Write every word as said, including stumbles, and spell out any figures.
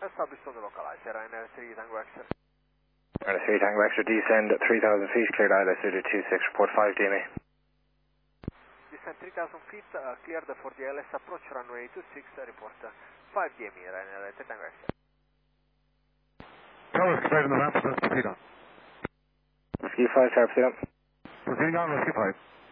Established on the localizer, Ryanair three Tango Extra. Ryanair three Tango Extra, descend at three thousand feet, cleared I L S zero two six, report five D M E. Descend three thousand feet, uh, cleared for the L S approach, runway two six, uh, report uh, five D M E, Ryanair three Tango Extra. Tower is cleared in the ramp, proceed on. Ski five, sharp, proceed on. Proceeding on, Whiskey five.